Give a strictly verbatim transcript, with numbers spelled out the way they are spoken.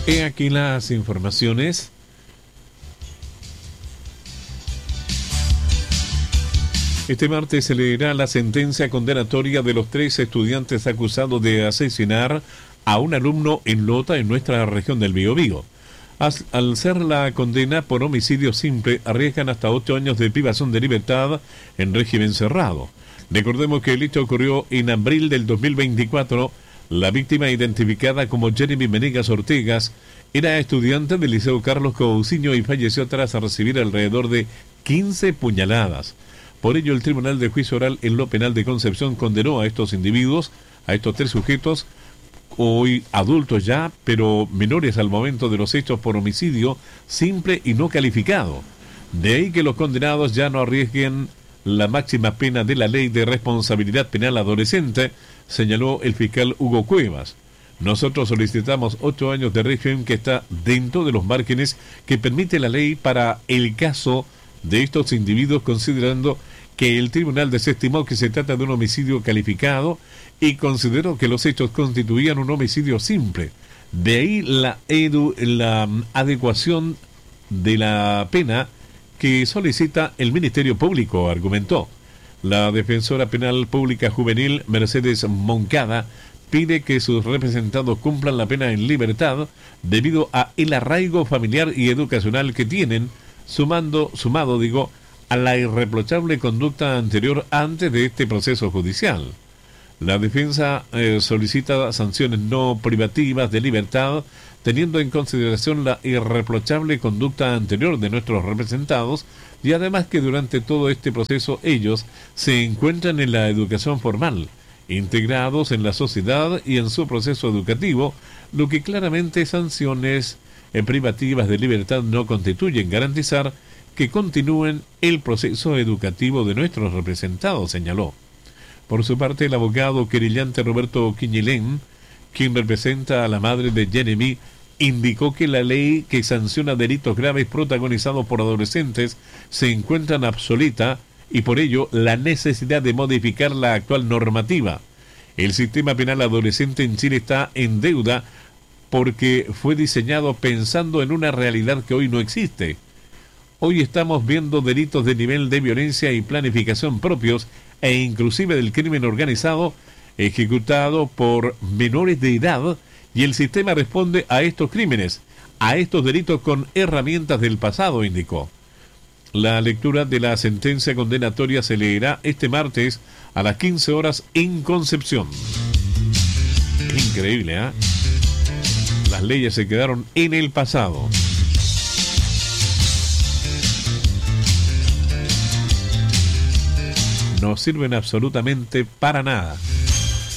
He aquí las informaciones. Este martes se leerá la sentencia condenatoria de los tres estudiantes acusados de asesinar a un alumno en Lota, en nuestra región del Biobío. Al ser la condena por homicidio simple, arriesgan hasta ocho años de privación de libertad en régimen cerrado. Recordemos que el hecho ocurrió en abril del dos mil veinticuatro. La víctima, identificada como Jeremy Menegas Ortegas, era estudiante del Liceo Carlos Cousiño y falleció tras recibir alrededor de quince puñaladas. Por ello, el Tribunal de Juicio Oral en lo Penal de Concepción condenó a estos individuos, a estos tres sujetos, hoy adultos ya, pero menores al momento de los hechos, por homicidio simple y no calificado. De ahí que los condenados ya no arriesguen la máxima pena de la Ley de Responsabilidad Penal Adolescente, señaló el fiscal Hugo Cuevas. Nosotros solicitamos ocho años de régimen, que está dentro de los márgenes que permite la ley para el caso de estos individuos, considerando que el tribunal desestimó que se trata de un homicidio calificado y consideró que los hechos constituían un homicidio simple. De ahí la, edu, la adecuación de la pena que solicita el Ministerio Público, argumentó. La defensora penal pública juvenil Mercedes Moncada pide que sus representados cumplan la pena en libertad debido a el arraigo familiar y educacional que tienen, sumando, sumado, digo, a la irreprochable conducta anterior antes de este proceso judicial. La defensa eh, solicita sanciones no privativas de libertad, teniendo en consideración la irreprochable conducta anterior de nuestros representados, y además que durante todo este proceso ellos se encuentran en la educación formal, integrados en la sociedad y en su proceso educativo, lo que claramente sanciones eh, privativas de libertad no constituyen garantizar que continúen el proceso educativo de nuestros representados, señaló. Por su parte, el abogado querellante Roberto Quiñilén, quien representa a la madre de Jeremy, indicó que la ley que sanciona delitos graves protagonizados por adolescentes se encuentra obsoleta y por ello la necesidad de modificar la actual normativa. El sistema penal adolescente en Chile está en deuda porque fue diseñado pensando en una realidad que hoy no existe. Hoy estamos viendo delitos de nivel de violencia y planificación propios e inclusive del crimen organizado ejecutado por menores de edad, y el sistema responde a estos crímenes, a estos delitos con herramientas del pasado, indicó. La lectura de la sentencia condenatoria se leerá este martes a las quince horas en Concepción. Increíble, ¿eh? Las leyes se quedaron en el pasado. No sirven absolutamente para nada.